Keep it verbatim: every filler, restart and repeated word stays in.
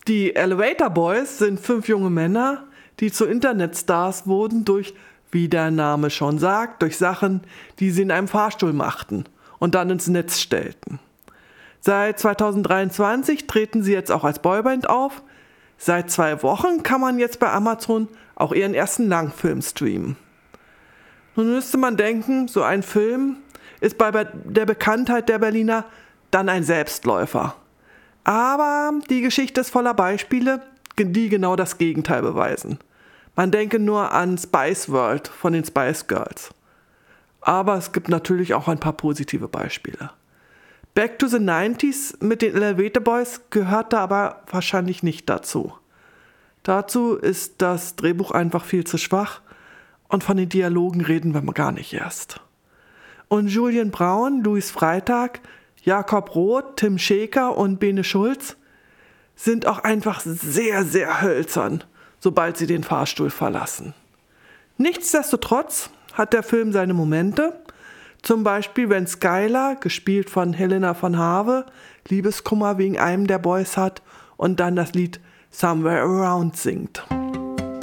Die Elevator Boys sind fünf junge Männer, die zu Internetstars wurden durch, wie der Name schon sagt, durch Sachen, die sie in einem Fahrstuhl machten und dann ins Netz stellten. Seit zweitausenddreiundzwanzig treten sie jetzt auch als Boyband auf. Seit zwei Wochen kann man jetzt bei Amazon auch ihren ersten Langfilm streamen. Nun müsste man denken, so ein Film ist bei der Bekanntheit der Berliner dann ein Selbstläufer. Aber die Geschichte ist voller Beispiele, die genau das Gegenteil beweisen. Man denke nur an Spice World von den Spice Girls. Aber es gibt natürlich auch ein paar positive Beispiele. Back to the nineties mit den Elevator Boys gehörte aber wahrscheinlich nicht dazu. Dazu ist das Drehbuch einfach viel zu schwach und von den Dialogen reden wir gar nicht erst. Und Julian Braun, Louis Freitag, Jakob Roth, Tim Schäker und Bene Schulz sind auch einfach sehr, sehr hölzern, sobald sie den Fahrstuhl verlassen. Nichtsdestotrotz hat der Film seine Momente, zum Beispiel wenn Skylar, gespielt von Helena von Have, Liebeskummer wegen einem der Boys hat und dann das Lied Somewhere Around singt.